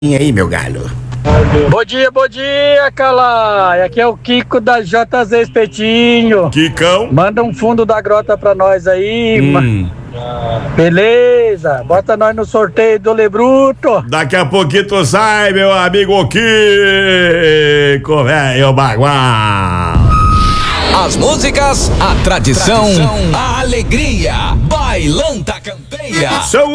E aí, meu galo? Bom dia, Calai. Aqui é o Kiko da JZ Espetinho. Kikão? Manda um fundo da grota pra nós aí. Beleza, bota nós no sorteio do Lebruto. Daqui a pouquinho tu sai, meu amigo Kiko, velho bagual. As músicas, a tradição, a alegria, Bailanta Campeia. São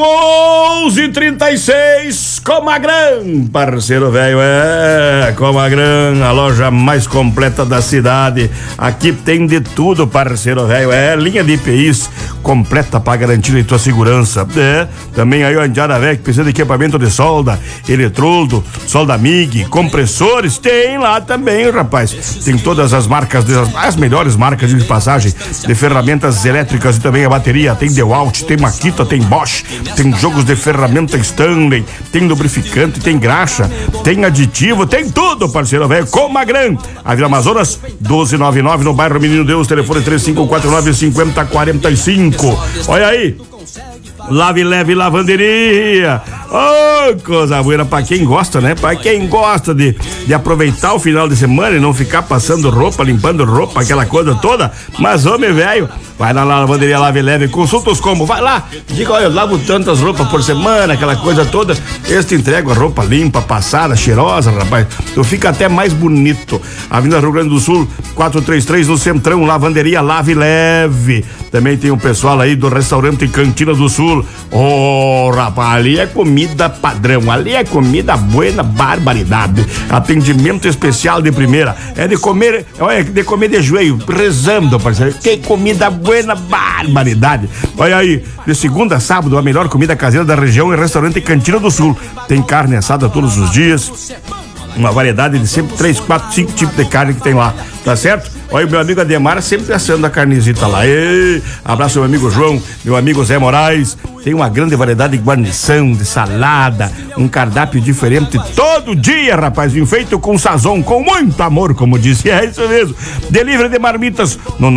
11h36, Comagran, parceiro velho, Comagran, a loja mais completa da cidade. Aqui tem de tudo, parceiro velho, linha de IPIs completa para garantir a tua segurança. Também aí o Andiara velho que precisa de equipamento de solda, eletrodo, solda MIG, compressores, tem lá também, rapaz. Tem todas as marcas, as melhores marcas de passagem de ferramentas elétricas e também a bateria. Tem DeWalt, tem Makita, tem Bosch, tem jogos de ferramenta Stanley, tem lubrificante, tem graxa, tem aditivo, tem tudo, parceiro velho. Comagran, a Vila Amazonas 1299 no bairro Menino Deus, telefone 3549-5045. Olha aí, Lave Leve Lavanderia. Coisa boa pra quem gosta, né? Pra quem gosta de aproveitar o final de semana e não ficar passando roupa, limpando roupa, aquela coisa toda. Mas, homem, velho, vai lá na Lavanderia Lave Leve, consulta os como, vai lá, diga, olha, eu lavo tantas roupas por semana, aquela coisa toda. Eles te entregam a roupa limpa, passada, cheirosa, rapaz. Tu fica até mais bonito. Avenida Rio Grande do Sul, 433 no Centrão, Lavanderia Lave Leve. Também tem o pessoal aí do restaurante Cantina do Sul. Rapaz, ali é comida padrão, ali é comida buena, barbaridade. Atendimento especial de primeira. É de comer de joelho, rezando, parceiro. Que comida buena, barbaridade. Olha aí, de segunda a sábado, a melhor comida caseira da região é restaurante Cantina do Sul. Tem carne assada todos os dias. Uma variedade de sempre 3, 4, 5 tipos de carne que tem lá, tá certo? Olha o meu amigo Ademar sempre assando a carnezita lá. Abraço meu amigo João, meu amigo Zé Moraes. Tem uma grande variedade de guarnição, de salada, um cardápio diferente todo dia, rapazinho, feito com sazon, com muito amor, como disse. É isso mesmo. Delivery de marmitas no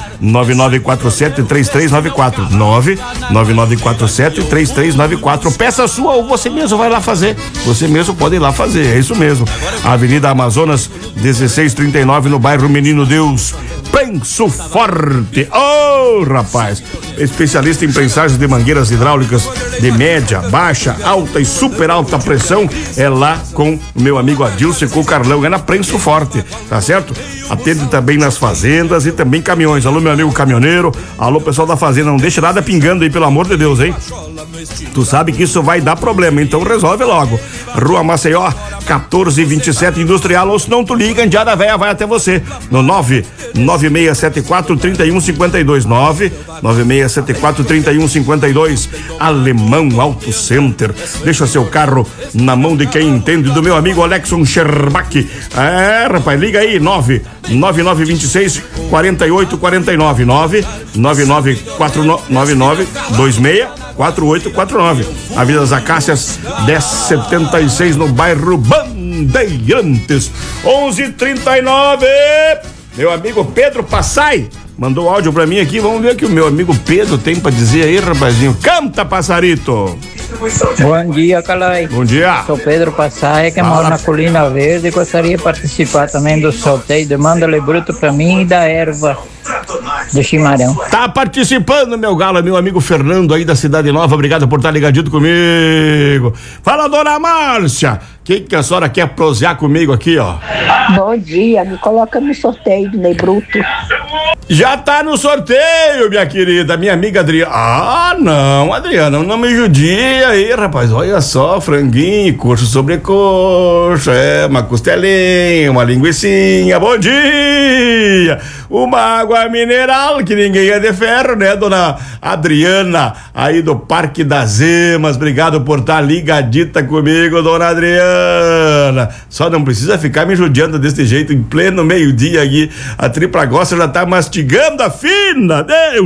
99947-3394. 99947-3394. Peça sua ou você mesmo vai lá fazer. Você mesmo pode ir lá fazer, é isso mesmo. Avenida Amazonas 1639 no bairro Menino Deus. Prenso Forte. Rapaz, especialista em prensagens de mangueiras hidráulicas de média, baixa, alta e super alta pressão. É lá com o meu amigo Adilson e com o Carlão, é na Prenso Forte, tá certo? Atende também nas fazendas e também caminhões. Alô, meu amigo caminhoneiro, alô, pessoal da fazenda, não deixa nada pingando aí, pelo amor de Deus, hein? Tu sabe que isso vai dar problema, então resolve logo. Rua Maceió, 1427 Industrial, ou se não tu liga, Andiara Véia vai até você, no 99674-3152, 99674-3152. Alemão Auto Center, deixa seu carro na mão de quem entende, do meu amigo Alexson Scherbach. Rapaz, liga aí, 99926-4849, 99926-4849. Avenida das Acácias 1076 no bairro Bandeirantes. 11h39. Meu amigo Pedro Passai mandou áudio pra mim aqui. Vamos ver o que o meu amigo Pedro tem pra dizer aí, rapazinho. Canta, passarito. Bom dia, Calai. Bom dia. Sou Pedro Passaia, que moro na Colina Verde, e gostaria de participar também do sorteio de Manda Lebruto pra mim e da erva do Chimarrão. Tá participando, meu galo, meu amigo Fernando aí da Cidade Nova. Obrigado por estar ligadinho comigo. Fala, dona Márcia. Que a senhora quer prosear comigo aqui, ó? Bom dia, me coloca no sorteio do Lebruto. Já tá no sorteio, minha querida, minha amiga Adriana. Não, Adriana, não me judia aí, rapaz. Olha só, franguinho, coxa sobre coxa, uma costelinha, uma linguicinha. Bom dia! Uma água mineral, que ninguém é de ferro, né, dona Adriana, aí do Parque das Emas. Obrigado por estar ligadita comigo, dona Adriana. Só não precisa ficar me judiando desse jeito em pleno meio-dia aqui. A Tripla Gosta já tá mastigando a fina. Deus